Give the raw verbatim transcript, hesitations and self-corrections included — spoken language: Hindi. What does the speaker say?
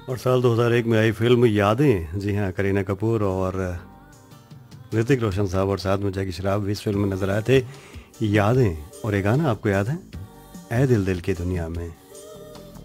और साल दो हज़ार एक में आई फिल्म यादें, जी हाँ, करीना कपूर और ऋतिक रोशन साहब और साथ में जैकी श्रॉफ भी इस फिल्म में नजर आए थे। यादें, और ये गाना आपको याद है, ऐ दिल दिल की दुनिया में।